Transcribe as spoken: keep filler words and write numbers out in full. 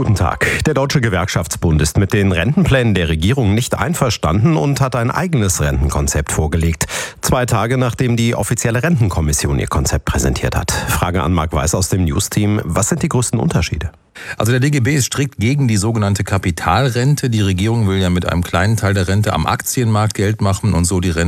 Guten Tag. Der Deutsche Gewerkschaftsbund ist mit den Rentenplänen der Regierung nicht einverstanden und hat ein eigenes Rentenkonzept vorgelegt. Zwei Tage nachdem die offizielle Rentenkommission ihr Konzept präsentiert hat. Frage an Marc Weiß aus dem News-Team. Was sind die größten Unterschiede? Also der D G B ist strikt gegen die sogenannte Kapitalrente. Die Regierung will ja mit einem kleinen Teil der Rente am Aktienmarkt Geld machen und so die Rente